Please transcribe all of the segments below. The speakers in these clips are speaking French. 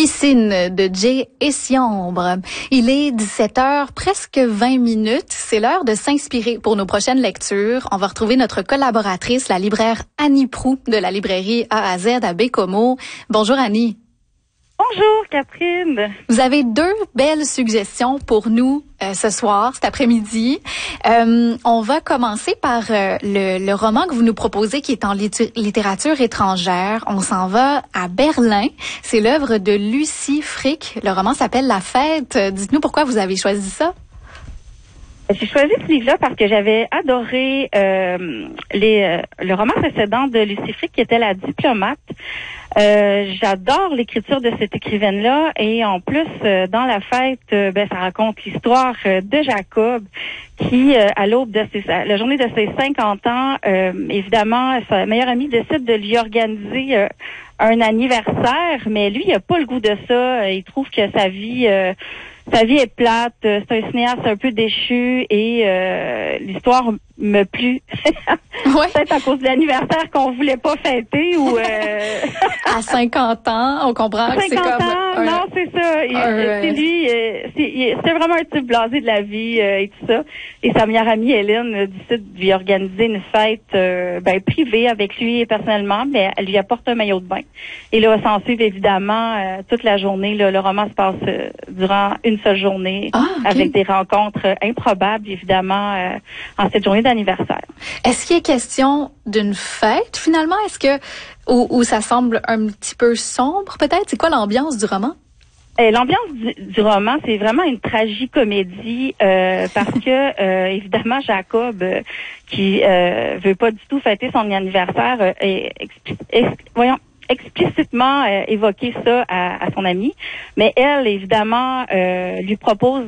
Piscine de Jay Essiombre. Il est 17h, presque 20 minutes. C'est l'heure de s'inspirer pour nos prochaines lectures. On va retrouver notre collaboratrice, la libraire Annie Proulx de la librairie A à Z à Baie-Comeau. Bonjour Annie. Bonjour Catherine. Vous avez deux belles suggestions pour nous ce soir, cet après-midi. On va commencer par le roman que vous nous proposez qui est en littérature étrangère. On s'en va à Berlin. C'est l'œuvre de Lucie Frick. Le roman s'appelle La Fête. Dites-nous pourquoi vous avez choisi ça. J'ai choisi ce livre-là parce que j'avais adoré le roman précédent de Lucie Frick qui était La Diplomate. J'adore l'écriture de cette écrivaine-là et en plus, dans La Fête, ça raconte l'histoire de Jacob qui, à l'aube de la journée de ses 50 ans, évidemment, sa meilleure amie décide de lui organiser un anniversaire, mais lui, il a pas le goût de ça. Il trouve que sa vie est plate, c'est un cinéaste un peu déchu et l'histoire me plut. Ouais. Peut-être à cause de l'anniversaire qu'on voulait pas fêter ou à 50 ans, on comprend que c'est comme ans, non, c'est ça. C'est lui, c'est vraiment un type blasé de la vie et tout ça. Et sa meilleure amie Hélène décide de lui organiser une fête privée avec lui personnellement, mais elle lui apporte un maillot de bain. Et là, s'en suit évidemment toute la journée. Là, le roman se passe durant une seule journée avec des rencontres improbables, évidemment, en cette journée d'anniversaire. Est-ce qu'il est question d'une fête, finalement? Est-ce que ou ça semble un petit peu sombre, peut-être? C'est quoi l'ambiance du roman? L'ambiance du roman, c'est vraiment une tragicomédie parce que évidemment Jacob qui veut pas du tout fêter son anniversaire explicitement évoqué ça à son amie, mais elle évidemment lui propose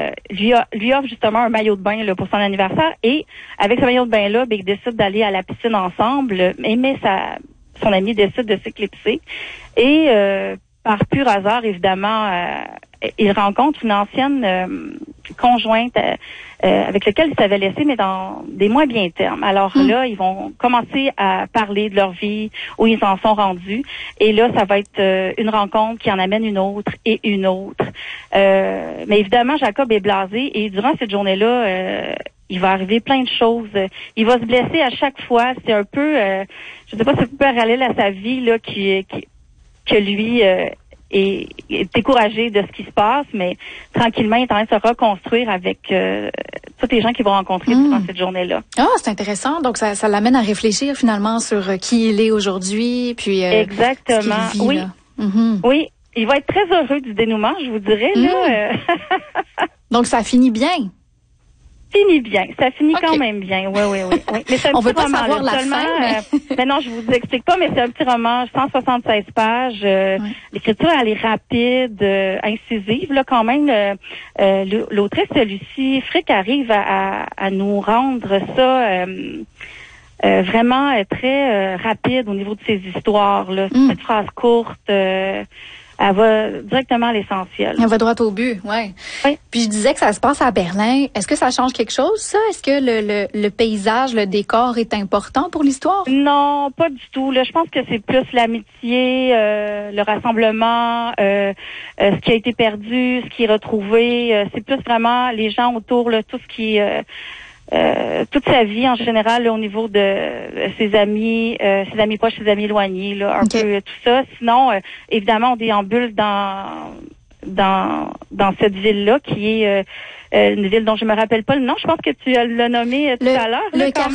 lui offre justement un maillot de bain là, pour son anniversaire et avec ce maillot de bain là, ils décident d'aller à la piscine ensemble, mais son amie décide de s'éclipser et par pur hasard, évidemment, il rencontre une ancienne conjointe avec laquelle il s'avait laissé, mais dans des moins bien termes. Alors là, ils vont commencer à parler de leur vie, où ils en sont rendus. Et là, ça va être une rencontre qui en amène une autre et une autre. Mais évidemment, Jacob est blasé et durant cette journée-là, il va arriver plein de choses. Il va se blesser à chaque fois. C'est un peu, je sais pas si c'est un peu parallèle à sa vie là, que lui est découragé de ce qui se passe, mais tranquillement, il est en train de se reconstruire avec tous les gens qu'il va rencontrer durant cette journée-là. Ah, c'est intéressant. Donc, ça l'amène à réfléchir finalement sur qui il est aujourd'hui, puis exactement. Ce qu'il vit, là. Oui. Il va être très heureux du dénouement, je vous dirais. Là. Donc, ça finit bien. Finit bien. Ça finit quand même bien. Oui. Mais c'est un On petit veut pas roman, savoir la seulement, fin. Mais non, je vous explique pas, mais c'est un petit roman, 176 pages. L'écriture, elle est rapide, incisive. Là, quand même, l'autrice Lucie Frick arrive à nous rendre ça vraiment très rapide au niveau de ses histoires. Là. Cette phrase courte. Elle va directement à l'essentiel. Elle va droit au but, ouais. Oui. Puis je disais que ça se passe à Berlin. Est-ce que ça change quelque chose, ça? Est-ce que le paysage, le décor est important pour l'histoire? Non, pas du tout. Là, je pense que c'est plus l'amitié, le rassemblement, ce qui a été perdu, ce qui est retrouvé. C'est plus vraiment les gens autour, là, tout ce qui toute sa vie en général là, au niveau de ses amis proches, ses amis éloignés, là, un peu tout ça. Sinon, évidemment, on déambule dans cette ville-là qui est une ville dont je me rappelle pas le nom. Je pense que tu l'as nommé tout à l'heure. Le